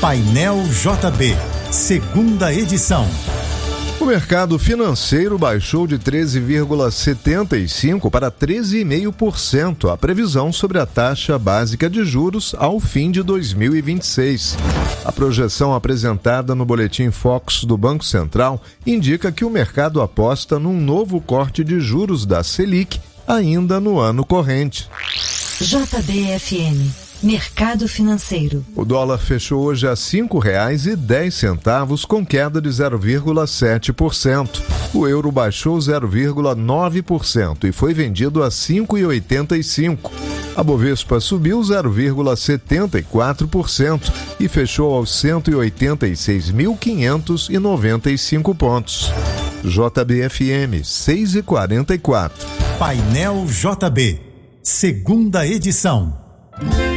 Painel JB, segunda edição. O mercado financeiro baixou de 13,75% para 13,5% a previsão sobre a taxa básica de juros ao fim de 2026. A projeção apresentada no Boletim Focus do Banco Central indica que o mercado aposta num novo corte de juros da Selic ainda no ano corrente. JBFM, Mercado Financeiro. O dólar fechou hoje a R$ 5,10, com queda de 0,7%. O euro baixou 0,9% e foi vendido a R$ 5,85. A Bovespa subiu 0,74% e fechou aos 186.595 pontos. JBFM 6,44. Painel JB, segunda edição.